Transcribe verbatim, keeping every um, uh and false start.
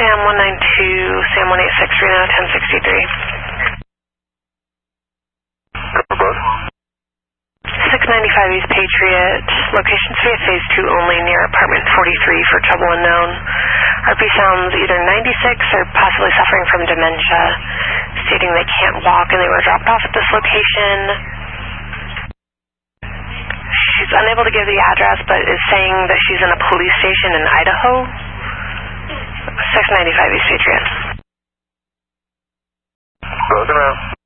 Sam one nine two, Sam one eight six, Reno ten sixty-three. six ninety-five East Patriot, location three at phase two only near apartment forty-three for trouble unknown. R P sounds either ninety-six or possibly suffering from dementia, stating they can't walk and they were dropped off at this location. She's unable to give the address, but is saying that she's in a police station in Idaho. six ninety-five East Patriot. Broken around.